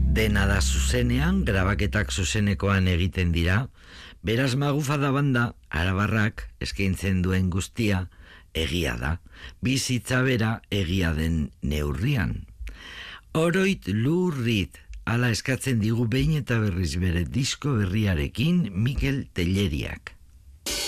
Dena da zuzenean, grabaketak zuzenekoan egiten dira, beraz Magufada banda, arabarrak eskaintzen duen guztia, egia da, bizitza bera egia den neurrian. Oroit lurrit, ala eskatzen digu behin eta berriz bere disko berriarekin Mikel Telleriak.